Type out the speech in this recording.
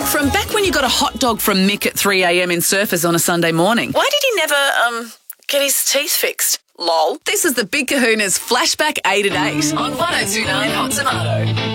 From back when you got a hot dog from Mick at 3 a.m. in Surfers on a Sunday morning. Why did he never, get his teeth fixed? Lol. This is the Big Kahuna's Flashback 8 at 8 on 1029 Hot Tomato.